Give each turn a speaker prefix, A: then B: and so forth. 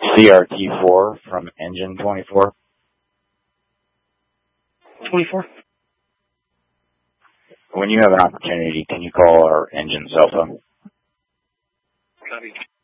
A: CRT4 from engine 24.
B: 24.
A: When you have an opportunity, can you call our engine cell phone?
B: Copy.